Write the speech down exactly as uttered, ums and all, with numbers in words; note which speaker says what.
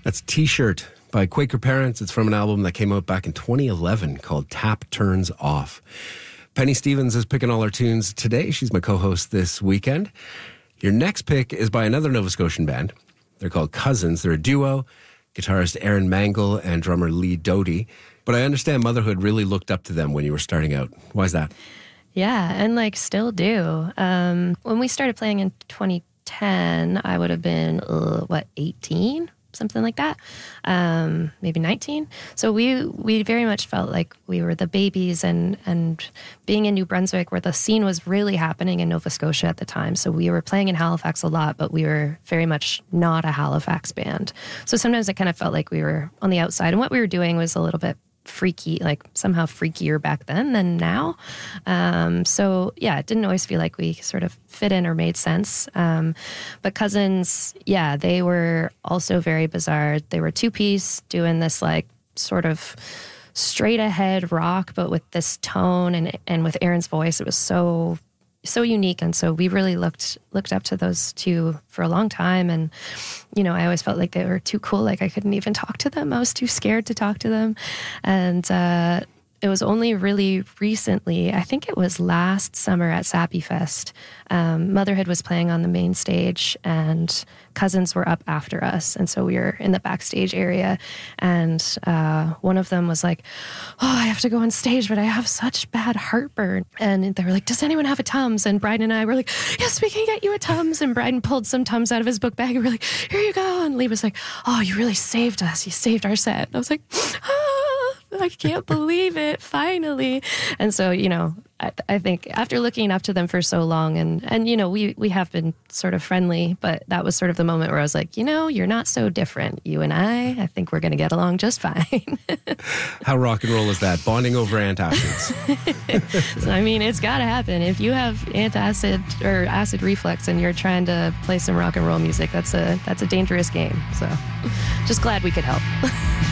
Speaker 1: That's T-Shirt by Quaker Parents. It's from an album that came out back in twenty eleven called Tap Turns Off. Penny Stevens is picking all our tunes today. She's my co-host this weekend. Your next pick is by another Nova Scotian band. They're called Cousins. They're a duo, guitarist Aaron Mangle and drummer Lee Doty. But I understand Motherhood really looked up to them when you were starting out. Why is that?
Speaker 2: Yeah, and like still do. Um, when we started playing in twenty ten, I would have been, uh, what, eighteen? Something like that, um, maybe nineteen. So we we very much felt like we were the babies, and and being in New Brunswick, where the scene was really happening in Nova Scotia at the time. So we were playing in Halifax a lot, but we were very much not a Halifax band. So sometimes it kind of felt like we were on the outside, and what we were doing was a little bit freaky, like somehow freakier back then than now. Um, so yeah, it didn't always feel like we sort of fit in or made sense. Um, but Cousins, yeah, they were also very bizarre. They were two-piece doing this like sort of straight ahead rock, but with this tone and and with Aaron's voice, it was so so unique. And so we really looked looked up to those two for a long time. And, you know, I always felt like they were too cool. Like I couldn't even talk to them. I was too scared to talk to them. And uh, it was only really recently, I think it was last summer at Sappy Fest, um, Motherhood was playing on the main stage and Cousins were up after us. And so we were in the backstage area, and uh, one of them was like, oh, I have to go on stage, but I have such bad heartburn. And they were like, does anyone have a Tums? And Bryden and I were like, yes, we can get you a Tums. And Bryden pulled some Tums out of his book bag and we we're like, here you go. And Lee was like, oh, you really saved us. You saved our set. And I was like, ah, I can't believe it, finally. And so, you know, I, I think after looking up to them for so long, and, and you know, we, we have been sort of friendly, but that was sort of the moment where I was like, you know, you're not so different. You and I, I think we're going to get along just fine.
Speaker 1: How rock and roll is that? Bonding over antacids.
Speaker 2: So, I mean, it's got to happen. If you have antacid or acid reflux and you're trying to play some rock and roll music, that's a, that's a dangerous game. So just glad we could help.